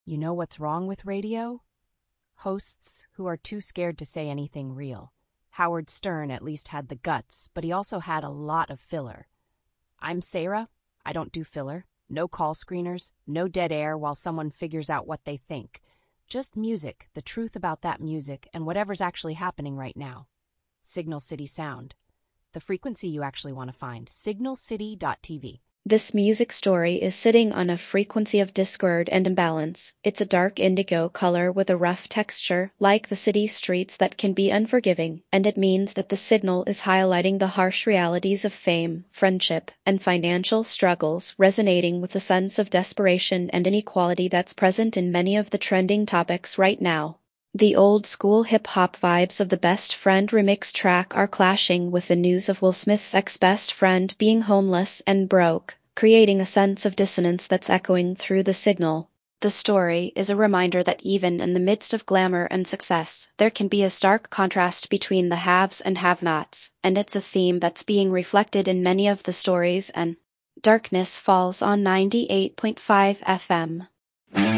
You know what's wrong with radio? Hosts who are too scared to say anything real. Howard Stern at least had the guts, but he also had a lot of filler. I'm Sarah. I don't do filler. No call screeners, no dead air while someone figures out what they think. Just music, the truth about that music, and whatever's actually happening right now. Signal City Sound. The frequency you actually want to find, signalcity.tv. This music story is sitting on a frequency of discord and imbalance. It's a dark indigo color with a rough texture, like the city streets that can be unforgiving, and it means that the signal is highlighting the harsh realities of fame, friendship, and financial struggles, resonating with the sense of desperation and inequality that's present in many of the trending topics right now. The old-school hip-hop vibes of the Best Friend remix track are clashing with the news of Will Smith's ex-best friend being homeless and broke, creating a sense of dissonance that's echoing through the signal. The story is a reminder that even in the midst of glamour and success, there can be a stark contrast between the haves and have-nots, and it's a theme that's being reflected in many of the stories and Darkness Falls on 98.5 FM.